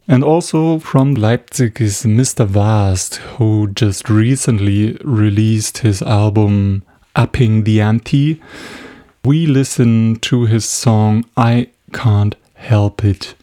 And also from Leipzig is Mr. Vast, who just recently released his album Upping the Ante. We listen to his song I Can't Help It.